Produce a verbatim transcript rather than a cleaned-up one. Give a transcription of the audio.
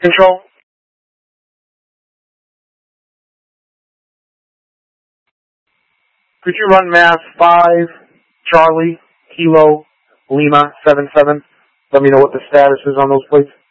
Control. Could you run mass five, Charlie, Kilo, Lima, seven seven? Let me know what the status is on those plates.